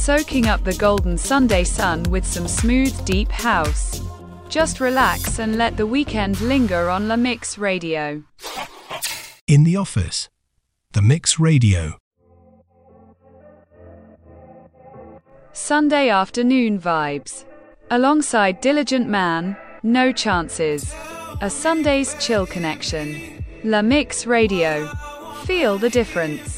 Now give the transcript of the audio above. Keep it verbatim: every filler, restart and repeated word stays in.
soaking up the golden Sunday sun with some smooth, deep house. Just relax and let the weekend linger on La Mix Radio. In the office, The Mix Radio. Sunday afternoon vibes. Alongside Diligent Man, No Chances. A Sunday's chill connection. La Mix Radio. Feel the difference.